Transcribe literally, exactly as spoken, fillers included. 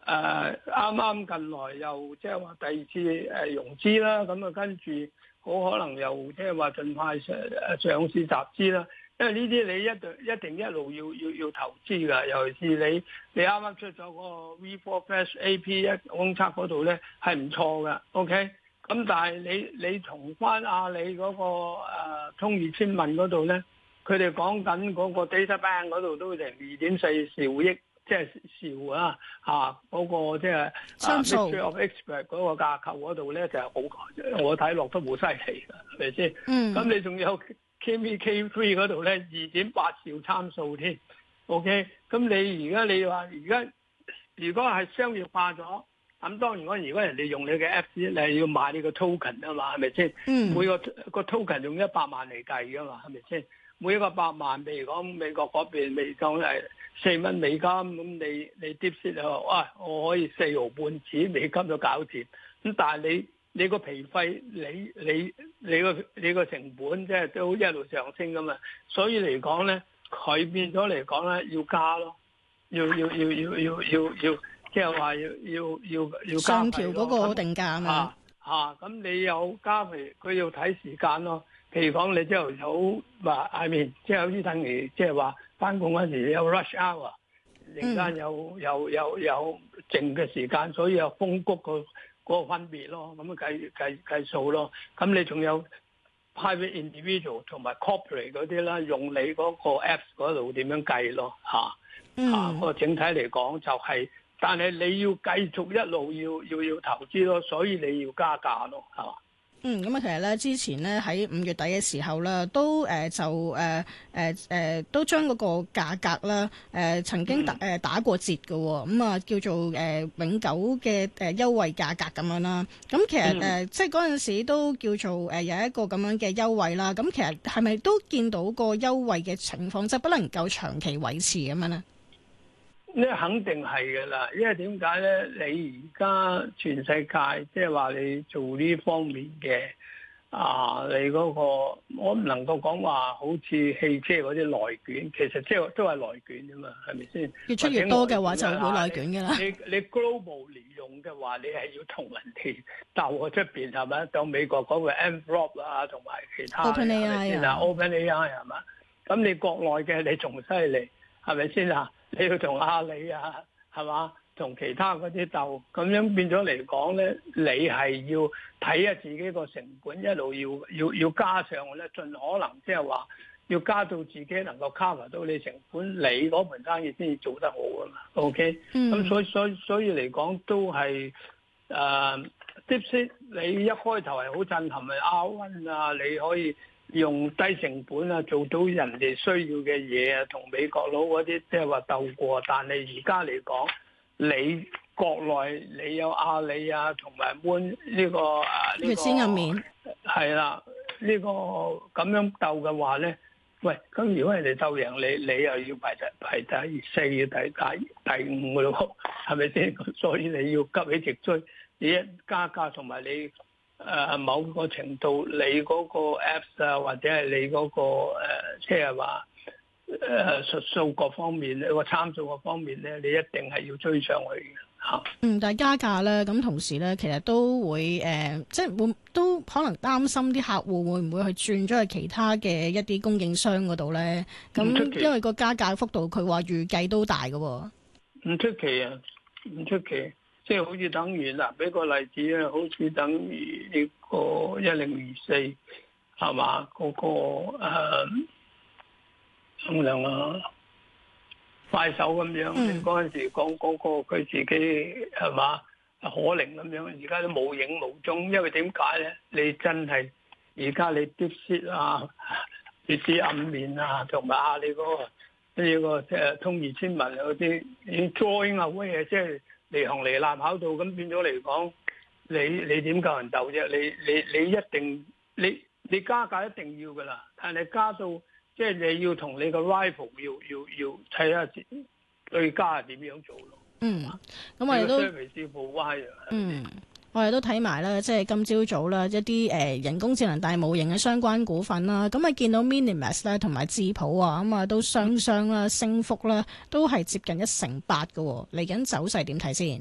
誒啱啱近來又即係話第二次誒融資啦，咁啊跟住好可能又即係話盡快上上市集資啦。因為呢啲你一定一定一路要要要投資㗎，尤其是你你啱啱出咗嗰個 V 四 Flash A P 一公測嗰度咧係唔錯㗎 ，OK。咁但係你你從翻阿里嗰、嗰個誒、呃、通義千問嗰度咧，佢哋講緊嗰個 data bank 嗰度都成二點四兆億，即係兆啊嚇嗰、嗰個即係 mixture of expert 嗰個架構嗰度咧就係、是、好，我睇落都好犀利㗎，係咪先？嗯。咁你仲有 K V K 三嗰度咧二點八兆參數添 ，OK。咁你而家你話而家如果係商業化咗，咁當然我如果人哋用你嘅 Apps，你係要買你個 token 啊嘛，係咪先？嗯。每個個 token 用一百萬嚟計噶嘛，係咪先？每一個百萬，譬如講美國嗰邊未講係四蚊美金，咁你你 DeepSeek 就話，哇，我可以四毫半紙美金就搞掂。咁但係你你個皮費，你你你個你個成本即係都一路上升噶嘛，所以嚟講咧，佢變咗嚟講咧要加咯，要要要要要要要，即係話要要要要加上調嗰個定價啊嘛。 嚇，咁你有加費，佢要睇時間咯。譬如講你朝頭早話，I mean，即係好似等於即係話翻工嗰時有 rush hour，陣間有有有有靜嘅時間，所以有風谷個嗰個分別咯，咁樣計計計數咯。咁你仲有 private individual 同埋 corporate 嗰啲啦，用你嗰個 apps 嗰度點樣計咯？嚇、嗯、嚇，個、啊、整體嚟講就係、是，但係你要繼續一路要要要投資咯，所以你要加價咯，係嘛？ 嗯，咁啊，其實咧之前咧喺五月底嘅時候咧，都誒、呃、就誒誒誒都將嗰個價格啦誒、呃、曾經打誒、呃、打過折嘅，咁、嗯、啊叫做誒、呃、永久嘅誒、呃、優惠價格咁樣啦。咁其實誒、呃、即係嗰陣時都叫做誒、呃、有一個咁樣嘅優惠啦。咁其實係咪都見到個優惠嘅情況，即係不能夠長期維持咁樣咧？ 呢肯定係噶啦，因為點解咧？你而家全世界即係話你做呢方面嘅啊，你嗰個我唔能夠講話好似汽車嗰啲內卷，其實即係都係內卷啫嘛，係咪先？越出越多嘅話就會內卷噶啦。你你 global 嚟用嘅話，你係要同人哋鬥喺出邊係咪？到美國嗰個 Anthropic 啊，同埋其他 OpenAI 啊 ，OpenAI 係嘛？咁你國內嘅你仲犀利係咪先啊？你要同阿里啊，係嘛？同其他嗰啲鬥，咁樣變咗嚟講咧，你係要睇下自己個成本，一路要要要加上咧，盡可能即係話要加到自己能夠 cover 到你成本，你嗰盤生意先至做得好啊嘛。OK，咁、嗯、所以所以所以嚟講都係誒 DeepSeek 你一開頭係好震撼嘅 R 一啊，你可以用低成本啊，做到人哋需要嘅嘢啊，同美國佬嗰啲即係話鬥過。但係而家嚟講，你國內你有阿里啊，同埋 Moon 呢個啊呢、呢個先入面係啦，呢、呢個咁樣鬥嘅話咧，喂，咁如果人哋鬥贏你，你又要排第排第四、第第第五嘅咯，係咪先？所以你要急起直追，你一加價同埋你。誒、呃、某個程度，你嗰個 Apps 啊，或者係你嗰、那個即係話誒數數各方面，你個參數各方面咧，你一定係要追上去嘅嚇。嗯， 但係加價咧，咁同時咧，其實都會誒、呃，即係會都可能擔心啲客戶會唔會去轉咗去其他嘅一啲供應商嗰度咧？咁因為個加價幅度，佢話預計都大嘅喎。 唔出奇啊，唔出奇。即係好似等於嗱，俾個例子啊，好似等於呢個一零二四係嘛？嗰、那個誒，衡量啊，快手咁樣，你嗰陣時講嗰個佢自己係嘛可靈咁樣，而家都冇影冇蹤，因為點解咧？你真係而家你 DeepSeek 啊，你知暗面啊，同埋啊你嗰、那個呢、這個即係通義千問嗰啲，你 join away 啊，即係。離行離立跑道咁變咗嚟講，你你點夠人鬥啫？你你你一定你你加價一定要噶啦，但係加到即係你要同你個 rival 要要要睇下對家係點樣做咯。 嗯，咁我哋都嗯， 我哋都睇埋啦，即係今朝早啦一啲誒、呃、人工智能大模型嘅相關股份啦，咁啊見到 Minimax 咧同埋智譜啊，咁啊都雙雙啦升幅啦，都係接近一成八嘅，嚟緊走勢點睇先？